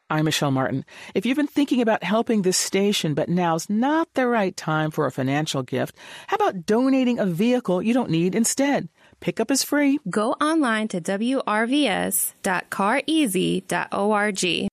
I'm Michelle Martin. If you've been thinking about helping this station, but now's not the right time for a financial gift, how about donating a vehicle you don't need instead? Pickup is free. Go online to wrvs.careasy.org.